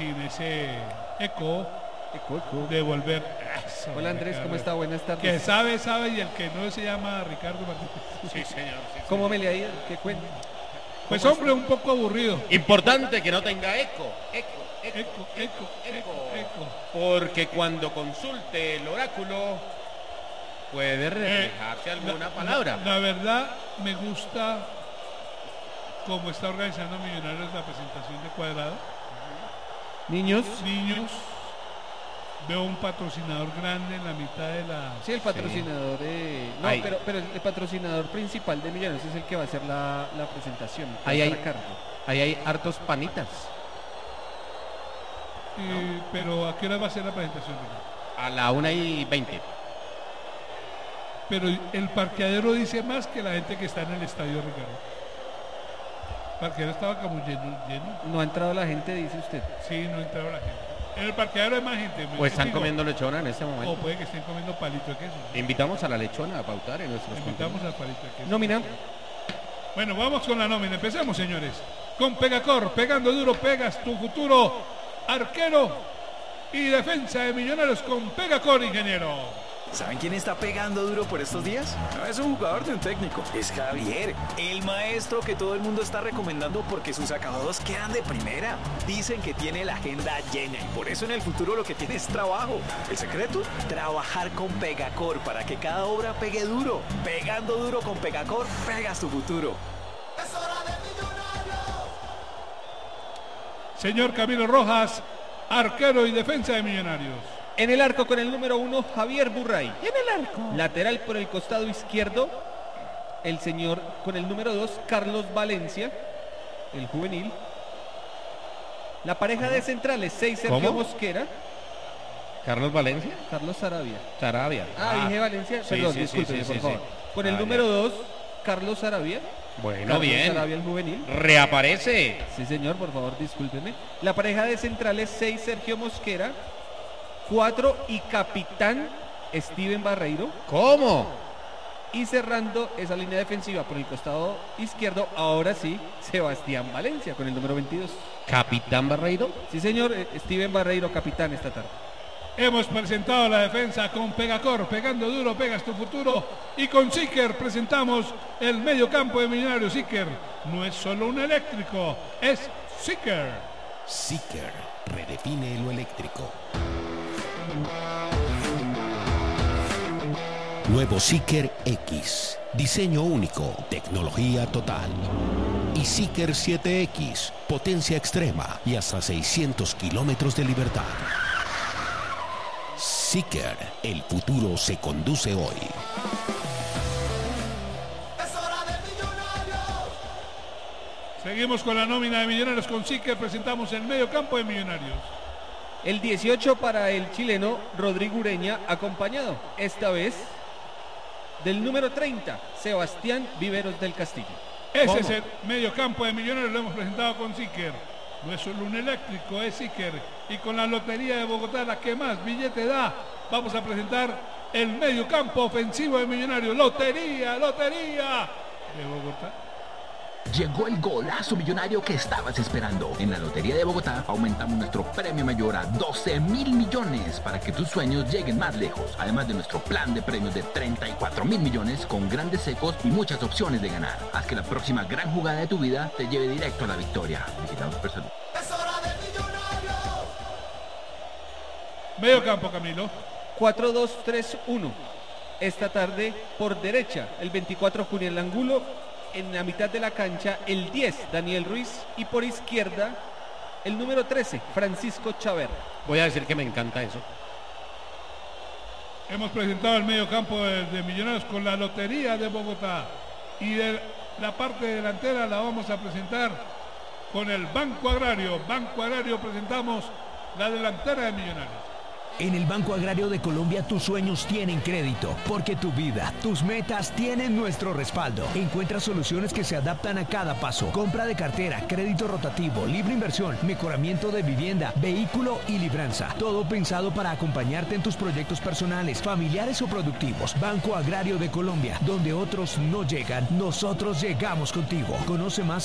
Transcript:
sin ese eco Eco. de volver. Hola Andrés, ¿cómo está? Buenas tardes. Que sabe, y el que no se llama Ricardo Martínez. Sí, señor. ¿Cómo me le ha ido? ¿Qué cuenta? Pues hombre, un poco aburrido. Importante que no tenga eco. Eco. Porque cuando consulte el oráculo puede reflejarse alguna palabra. La verdad, me gusta cómo está organizando Millonarios la presentación de Cuadrado. Niños. Veo un patrocinador grande en la mitad de la... Sí, el patrocinador no, Ahí. pero el patrocinador principal de Millonarios es el que va a hacer la presentación. Ahí hay- a cargo. Ahí hay hartos panitas. Pero ¿a qué hora va a ser la presentación, Ricardo? A la 1:20. Pero el parqueadero dice más que la gente que está en el estadio, Ricardo. El parqueadero estaba como lleno. No ha entrado la gente, dice usted. Sí, no entraba la gente. En el parqueadero hay más gente. Pues están digo, comiendo lechona en este O momento. puede que estén comiendo palito de queso. Invitamos a la lechona a pautar en nuestros Invitamos al palito de queso. Nómina. Bueno, vamos con la nómina. Empecemos, señores. Con Pegacor, pegando duro, pegas tu futuro. Arquero y defensa de Millonarios con Pegacor, ingeniero. ¿Saben quién está pegando duro por estos días? No es un jugador de un técnico, es Javier, el maestro que todo el mundo está recomendando porque sus acabados quedan de primera. Dicen que tiene la agenda llena y por eso en el futuro lo que tiene es trabajo. ¿El secreto? Trabajar con Pegacor para que cada obra pegue duro. Pegando duro con Pegacor, pegas tu futuro. Señor Camilo Rojas, arquero y defensa de Millonarios. En el arco con el número 1, Javier Burray. En el arco. Lateral por el costado izquierdo, el señor con el número 2, Carlos Valencia, el juvenil. La pareja de centrales, 6, Sergio ¿Cómo? Mosquera. Carlos Valencia. Carlos Sarabia. Sarabia. Dije Valencia. Sí, Perdón, sí, discúlpeme, sí, por sí, favor. sí. Con el número 2, Carlos Sarabia. Bueno, Carlos bien. Sarabia, el juvenil. Reaparece. Sí, señor, por favor, discúlpeme. La pareja de centrales, 6, Sergio Mosquera. 4 y capitán Steven Barreiro. ¿Cómo? Y cerrando esa línea defensiva por el costado izquierdo, ahora sí, Sebastián Valencia con el número 22. Capitán Barreiro. Sí, señor, Steven Barreiro, capitán esta tarde. Hemos presentado la defensa con Pegacor, pegando duro, pegas tu futuro. Y con Siker presentamos el medio campo de Millonarios. Siker no es solo un eléctrico, es Siker. Seeker redefine lo eléctrico. Nuevo Seeker X. Diseño único, tecnología total. Y Seeker 7X, potencia extrema y hasta 600 kilómetros de libertad. Seeker, el futuro se conduce hoy. Seguimos con la nómina de Millonarios con Siker. Presentamos el medio campo de Millonarios. El 18 para el chileno Rodrigo Ureña, acompañado esta vez del número 30, Sebastián Viveros del Castillo. Ese ¿Cómo? es el medio campo de Millonarios, lo hemos presentado con Siker. No es solo un eléctrico, es Siker. Y con la Lotería de Bogotá, la que más billete da, vamos a presentar el medio campo ofensivo de Millonarios. Lotería de Bogotá. Llegó el golazo millonario que estabas esperando. En la Lotería de Bogotá aumentamos nuestro premio mayor a 12.000 millones para que tus sueños lleguen más lejos. Además de nuestro plan de premios de 34.000 millones con grandes secos y muchas opciones de ganar. Haz que la próxima gran jugada de tu vida te lleve directo a la victoria. Visitamos personal. Medio campo, Camilo. 4-2-3-1. Esta tarde por derecha, el 24 Julián Angulo. En la mitad de la cancha, el 10 Daniel Ruiz. Y por izquierda, el número 13 Francisco Chaver. Voy a decir que me encanta eso. Hemos presentado el medio campo de Millonarios con la Lotería de Bogotá. Y de la parte delantera la vamos a presentar con el Banco Agrario. Banco Agrario presentamos la delantera de Millonarios. En el Banco Agrario de Colombia tus sueños tienen crédito, porque tu vida, tus metas tienen nuestro respaldo. Encuentra soluciones que se adaptan a cada paso. Compra de cartera, crédito rotativo, libre inversión, mejoramiento de vivienda, vehículo y libranza. Todo pensado para acompañarte en tus proyectos personales, familiares o productivos. Banco Agrario de Colombia, donde otros no llegan, nosotros llegamos contigo. Conoce más